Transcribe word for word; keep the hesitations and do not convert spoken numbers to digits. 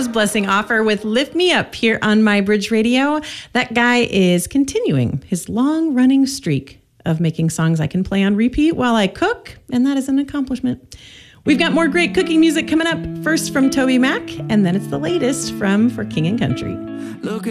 was Blessing Offor with Lift Me Up here on My Bridge Radio. That guy is continuing his long-running streak of making songs I can play on repeat while I cook, and that is an accomplishment. We've got more great cooking music coming up, first from Toby Mac, and then it's the latest from For King and Country. Look